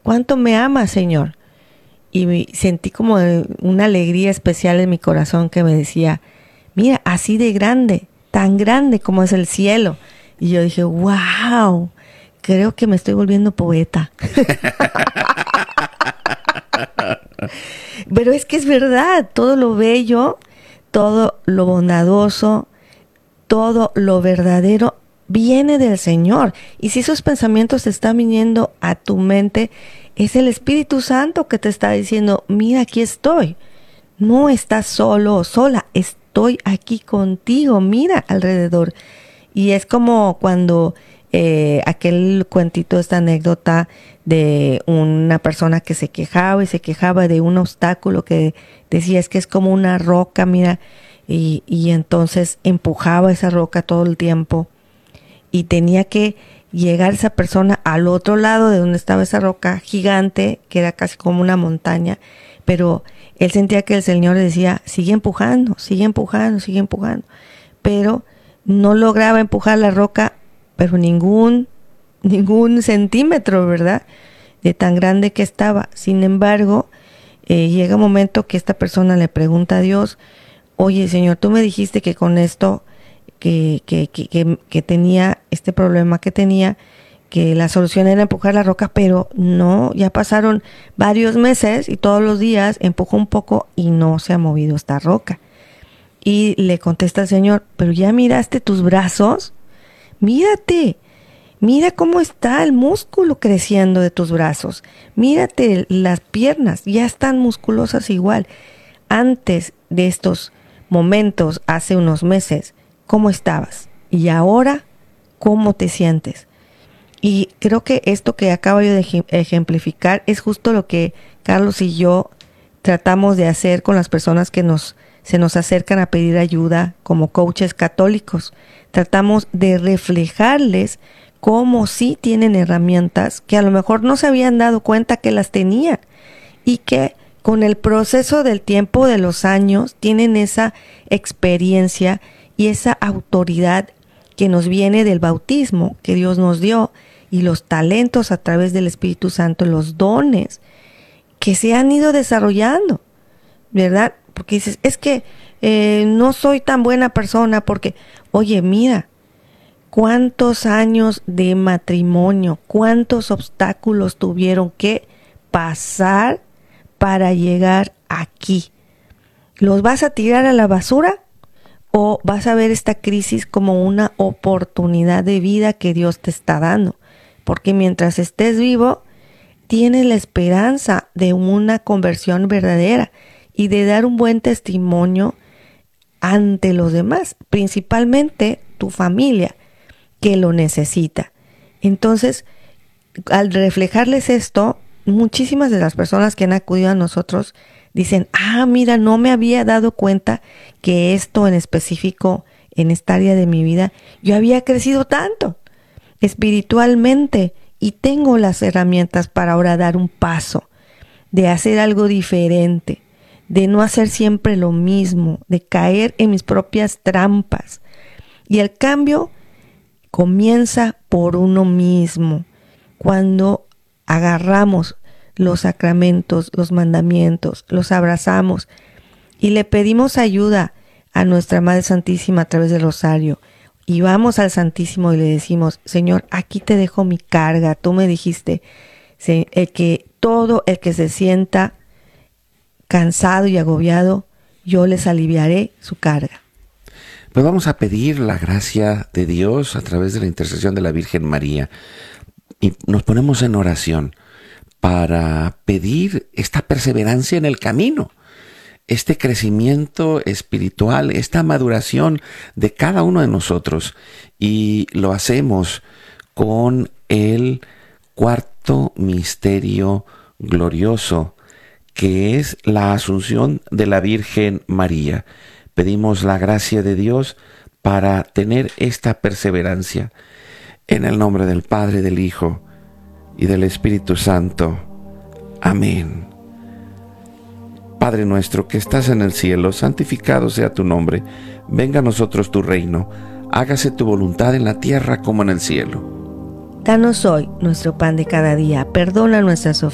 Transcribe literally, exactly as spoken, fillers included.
¿Cuánto me amas, Señor? Y me sentí como una alegría especial en mi corazón que me decía, mira, así de grande, tan grande como es el cielo. Y yo dije, wow, creo que me estoy volviendo poeta. Pero es que es verdad, todo lo bello, todo lo bondadoso, todo lo verdadero viene del Señor. Y si esos pensamientos te están viniendo a tu mente, es el Espíritu Santo que te está diciendo, mira, aquí estoy. No estás solo o sola, estoy aquí contigo, mira alrededor. Y es como cuando eh, aquel cuentito, esta anécdota de una persona que se quejaba y se quejaba de un obstáculo que decía, es que es como una roca, mira, y, y entonces empujaba esa roca todo el tiempo y tenía que llegar esa persona al otro lado de donde estaba esa roca gigante, que era casi como una montaña, pero él sentía que el Señor le decía, sigue empujando, sigue empujando, sigue empujando, pero no lograba empujar la roca, pero ningún, ningún centímetro, ¿verdad?, de tan grande que estaba. Sin embargo, eh, llega un momento que esta persona le pregunta a Dios, oye, Señor, tú me dijiste que con esto, que, que, que, que, que tenía este problema que tenía, que la solución era empujar la roca, pero no, ya pasaron varios meses y todos los días empujó un poco y no se ha movido esta roca. Y le contesta el Señor, pero ya miraste tus brazos, mírate, mira cómo está el músculo creciendo de tus brazos, mírate las piernas, ya están musculosas igual. Antes de estos momentos, hace unos meses, ¿cómo estabas? Y ahora, ¿cómo te sientes? Y creo que esto que acabo yo de ejemplificar es justo lo que Carlos y yo tratamos de hacer con las personas que nos se nos acercan a pedir ayuda como coaches católicos. Tratamos de reflejarles cómo sí tienen herramientas que a lo mejor no se habían dado cuenta que las tenían y que con el proceso del tiempo, de los años, tienen esa experiencia y esa autoridad que nos viene del bautismo que Dios nos dio y los talentos a través del Espíritu Santo, los dones que se han ido desarrollando, ¿verdad? Porque dices, es que eh, no soy tan buena persona porque, oye, mira, cuántos años de matrimonio, cuántos obstáculos tuvieron que pasar para llegar aquí. ¿Los vas a tirar a la basura o vas a ver esta crisis como una oportunidad de vida que Dios te está dando? Porque mientras estés vivo, tienes la esperanza de una conversión verdadera y de dar un buen testimonio ante los demás, principalmente tu familia, que lo necesita. Entonces, al reflejarles esto, muchísimas de las personas que han acudido a nosotros dicen, ah, mira, no me había dado cuenta que esto en específico, en esta área de mi vida, yo había crecido tanto espiritualmente y tengo las herramientas para ahora dar un paso, de hacer algo diferente, de no hacer siempre lo mismo, de caer en mis propias trampas. Y el cambio comienza por uno mismo. Cuando agarramos los sacramentos, los mandamientos, los abrazamos y le pedimos ayuda a nuestra Madre Santísima a través del rosario y vamos al Santísimo y le decimos, Señor, aquí te dejo mi carga. Tú me dijiste el que todo el que se sienta cansado y agobiado, yo les aliviaré su carga. Pues vamos a pedir la gracia de Dios a través de la intercesión de la Virgen María y nos ponemos en oración para pedir esta perseverancia en el camino, este crecimiento espiritual, esta maduración de cada uno de nosotros, y lo hacemos con el cuarto misterio glorioso, que es la Asunción de la Virgen María. Pedimos la gracia de Dios para tener esta perseverancia. En el nombre del Padre, del Hijo y del Espíritu Santo. Amén. Padre nuestro que estás en el cielo, santificado sea tu nombre. Venga a nosotros tu reino. Hágase tu voluntad en la tierra como en el cielo. Danos hoy nuestro pan de cada día. Perdona nuestras ofensas